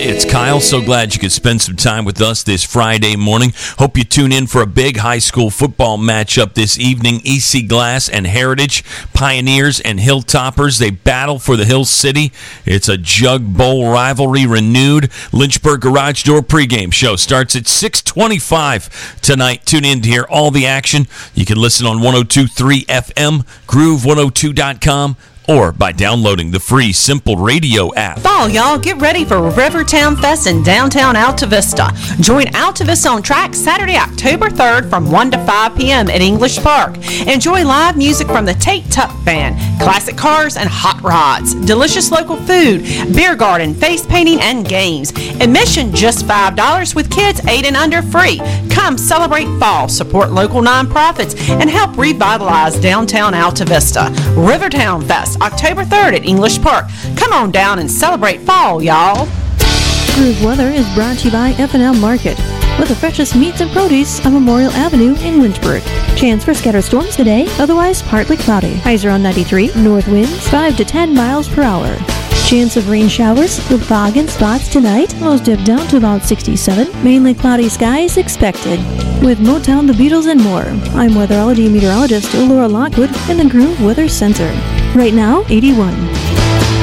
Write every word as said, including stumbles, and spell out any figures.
it's Kyle. So glad you could spend some time with us this Friday morning. Hope you tune in for a big high school football matchup this evening. E C Glass and Heritage, Pioneers and Hilltoppers. They battle for the Hill City. It's a Jug Bowl rivalry renewed. Lynchburg Garage Door pregame show starts at six twenty-five tonight. Tune in to hear all the action. You can listen on one oh two point three F M, groove one oh two dot com, or by downloading the free Simple Radio app. Fall, y'all. Get ready for Rivertown Fest in downtown Alta Vista. Join Alta Vista on Track Saturday, October third from one to five p.m. at English Park. Enjoy live music from the Tate Tuck Band, classic cars and hot rods, delicious local food, beer garden, face painting, and games. Admission just five dollars with kids eight and under free. Come celebrate fall, support local nonprofits, and help revitalize downtown Alta Vista. Rivertown Fest, October third at English Park. Come on down and celebrate fall, y'all. Groove Weather is brought to you by F and M Market, with the freshest meats and produce on Memorial Avenue in Lynchburg. Chance for scattered storms today, otherwise partly cloudy. Highs around ninety-three, north winds five to ten miles per hour. Chance of rain showers with fog in spots tonight. Lows dip down to about sixty-seven. Mainly cloudy skies expected. With Motown, the Beatles, and more, I'm weatherology meteorologist Laura Lockwood in the Groove Weather Center. Right now, eighty-one.